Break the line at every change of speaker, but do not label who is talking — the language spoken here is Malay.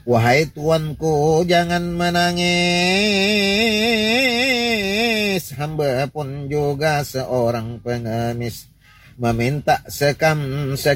Wahai tuanku, jangan menangis. Hamba pun juga seorang pengemis, meminta sekam